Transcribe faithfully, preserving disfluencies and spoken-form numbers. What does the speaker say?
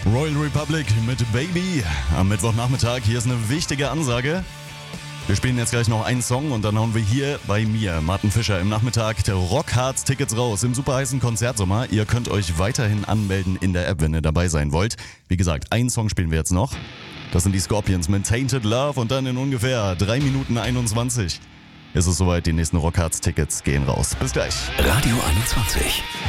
Royal Republic mit Baby am Mittwochnachmittag. Hier ist eine wichtige Ansage. Wir spielen jetzt gleich noch einen Song und dann hauen wir hier bei mir, Martin Fischer, im Nachmittag der Rockharz Tickets raus im superheißen Konzertsommer. Ihr könnt euch weiterhin anmelden in der App, wenn ihr dabei sein wollt. Wie gesagt, einen Song spielen wir jetzt noch. Das sind die Scorpions mit Tainted Love und dann in ungefähr drei Minuten einundzwanzig ist es soweit, die nächsten Rockharz Tickets gehen raus. Bis gleich. Radio einundzwanzig.